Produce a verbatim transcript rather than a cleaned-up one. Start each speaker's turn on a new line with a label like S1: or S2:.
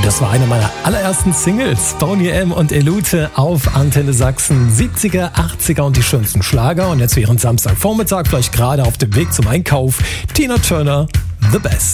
S1: Das war eine meiner allerersten Singles. Boney M. und Elute auf Antenne Sachsen. siebziger, achtziger und die schönsten Schlager. Und jetzt während Samstagvormittag, vielleicht gerade auf dem Weg zum Einkauf, Tina Turner, The Best.